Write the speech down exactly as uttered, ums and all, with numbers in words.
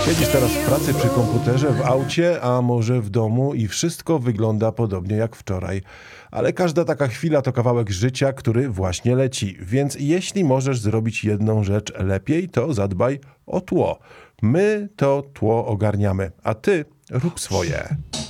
Siedzisz teraz w pracy przy komputerze, w aucie, a może w domu i wszystko wygląda podobnie jak wczoraj. Ale każda taka chwila to kawałek życia, który właśnie leci. Więc jeśli możesz zrobić jedną rzecz lepiej, to zadbaj o tło. My to tło ogarniamy, a ty rób swoje.